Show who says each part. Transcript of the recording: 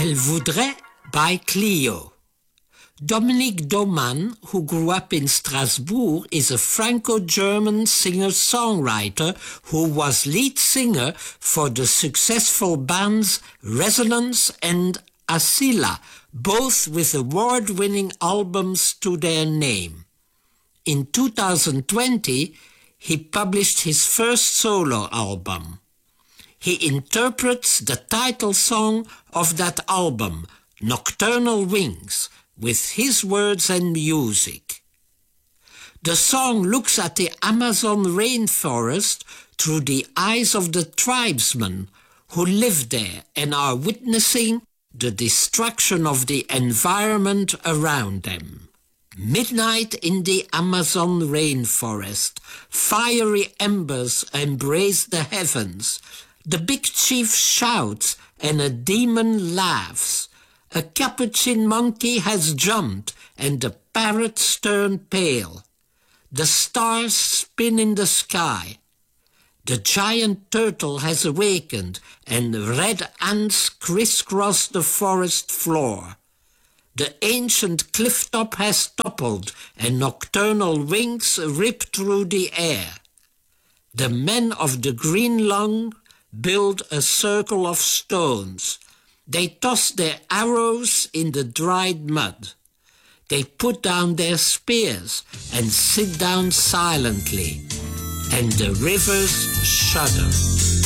Speaker 1: Elle voudrait by Cleo. Dominique Doman, who grew up in Strasbourg, is a Franco-German singer-songwriter who was lead singer for the successful bands Resonance and Asila, both with award-winning albums to their name. In 2020, he published his first solo album. He interprets the title song of that album, Nocturnal Wings, with his words and music. The song looks at the Amazon rainforest through the eyes of the tribesmen who live there and are witnessing the destruction of the environment around them. Midnight in the Amazon rainforest, fiery embers embrace the heavens. The big chief shouts and a demon laughs. A capuchin monkey has jumped and the parrots turn pale. The stars spin in the sky. The giant turtle has awakened and red ants crisscross the forest floor. The ancient cliff top has toppled and nocturnal wings rip through the air. The men of the green lung build a circle of stones. They toss their arrows in the dried mud. They put down their spears and sit down silently, and the rivers shudder.